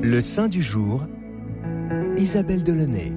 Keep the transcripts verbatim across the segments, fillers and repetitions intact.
Le saint du jour, Isabelle Delaunay.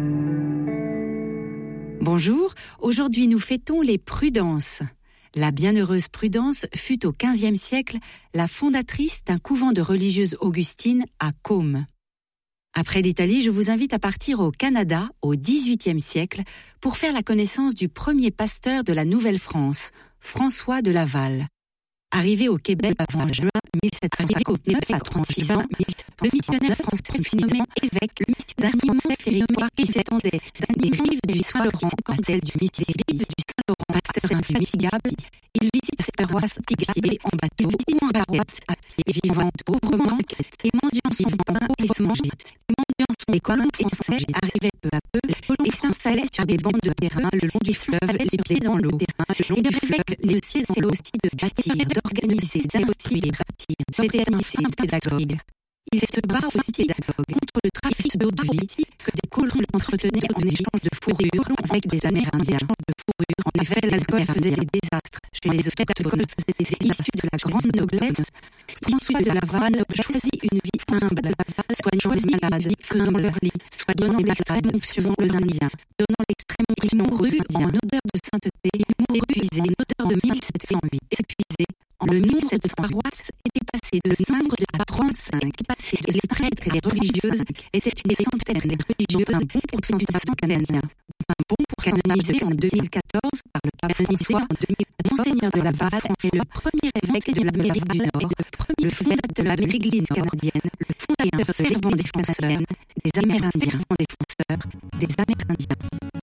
Bonjour, aujourd'hui nous fêtons les Prudences. La bienheureuse Prudence fut au quinzième siècle la fondatrice d'un couvent de religieuses augustines à Côme. Après l'Italie, je vous invite à partir au Canada au dix-huitième siècle pour faire la connaissance du premier pasteur de la Nouvelle-France, François de Laval. Arrivé au Québec avant juin mille sept cent cinquante-neuf à trente-six ans, le missionnaire français fut nommé évêque d'un immense territoire qui s'étendait des rives du Saint-Laurent à celle du Mississippi, du Saint-Laurent, pasteur infatigable. Il visite ses paroisses égarées en bateau, visitant la paroisse à pied, vivant pauvrement et mendiant son pain au plissement. Les colons français arrivaient peu à peu et s'installaient sur des bancs de terrain le long du fleuve, les pieds dans l'eau. Et le réflexe négocié, c'est aussi de bâtir, d'organiser, d'instruire, bâtir. C'était un simple pédagogue. Il se bat aussi contre le trafic de vie que des colons entretenaient en échange de fourrure avec des Amérindiens. En effet, l'alcool faisait des désastres chez les autochtones, faisait des issus de la grande noblesse. François de Laval choisit une vie humble, soignant les malades, faisant leur lit, soit donnant l'extrême onction aux Indiens, donnant l'extrême onction. Il mourut en odeur de sainteté, épuisé, en odeur de mille sept cent huit, épuisé. Le nombre de paroisses était passé de cinq à trente-cinq, et les prêtres et les religieuses étaient une centaine des religieux d'un bon pourcentage canadien. Un bon pour canoniser en deux mille quatorze par le pape François, Monseigneur de Laval est le premier évêque de l'Amérique du Nord, le fondateur de l'Église canadienne, le fondateur fervent défenseur des Amérindiens, défenseur des Amérindiens.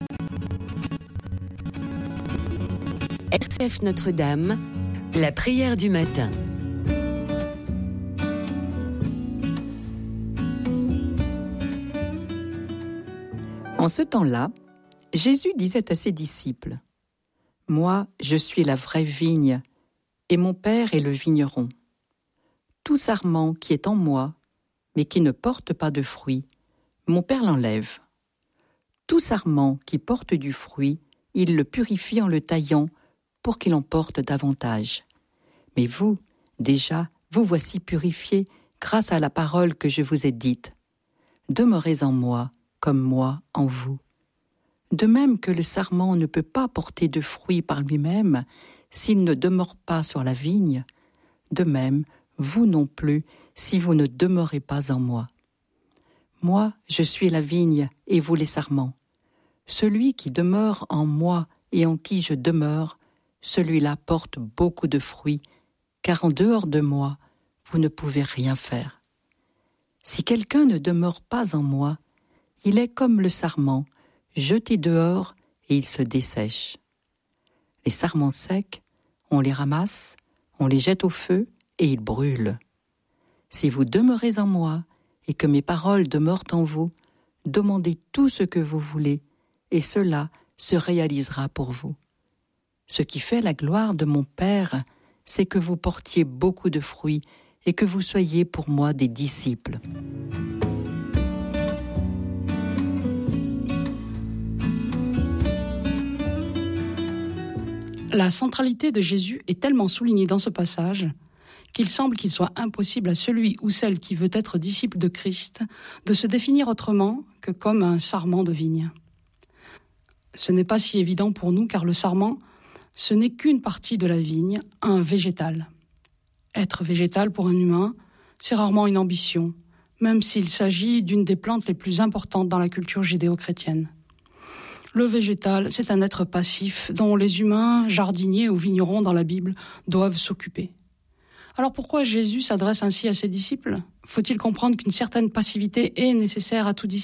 R C F Notre-Dame, la prière du matin. En ce temps-là, Jésus disait à ses disciples : « Moi, je suis la vraie vigne, et mon Père est le vigneron. Tout sarment qui est en moi, mais qui ne porte pas de fruit, mon Père l'enlève. Tout sarment qui porte du fruit, il le purifie en le taillant, pour qu'il en porte davantage. Mais vous, déjà, vous voici purifiés grâce à la parole que je vous ai dite. Demeurez en moi, comme moi en vous. De même que le sarment ne peut pas porter de fruits par lui-même s'il ne demeure pas sur la vigne, de même, vous non plus, si vous ne demeurez pas en moi. Moi, je suis la vigne et vous les sarments. Celui qui demeure en moi et en qui je demeure, celui-là porte beaucoup de fruits, car en dehors de moi, vous ne pouvez rien faire. Si quelqu'un ne demeure pas en moi, il est comme le sarment, jeté dehors et il se dessèche. Les sarments secs, on les ramasse, on les jette au feu et ils brûlent. Si vous demeurez en moi et que mes paroles demeurent en vous, demandez tout ce que vous voulez et cela se réalisera pour vous. Ce qui fait la gloire de mon Père, c'est que vous portiez beaucoup de fruits et que vous soyez pour moi des disciples. » La centralité de Jésus est tellement soulignée dans ce passage qu'il semble qu'il soit impossible à celui ou celle qui veut être disciple de Christ de se définir autrement que comme un sarment de vigne. Ce n'est pas si évident pour nous car le sarment, ce n'est qu'une partie de la vigne, un végétal. Être végétal pour un humain, c'est rarement une ambition, même s'il s'agit d'une des plantes les plus importantes dans la culture judéo-chrétienne. Le végétal, c'est un être passif dont les humains, jardiniers ou vignerons dans la Bible, doivent s'occuper. Alors pourquoi Jésus s'adresse ainsi à ses disciples ? Faut-il comprendre qu'une certaine passivité est nécessaire à tout disciple ?